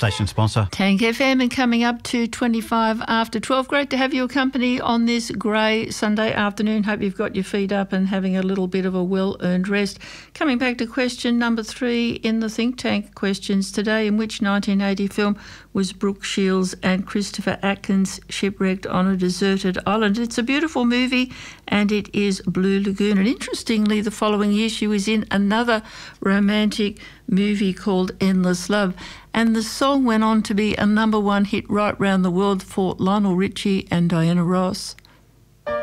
station sponsor. Tank FM, and coming up to 25 after 12. Great to have your company on this grey Sunday afternoon. Hope you've got your feet up and having a little bit of a well-earned rest. Coming back to question number 3 in the Think Tank questions today. In which 1980 film was Brooke Shields and Christopher Atkins shipwrecked on a deserted island? It's a beautiful movie, and it is Blue Lagoon. And interestingly, the following year she was in another romantic movie called Endless Love, and the song went on to be a #1 hit right round the world for Lionel Richie and Diana Ross.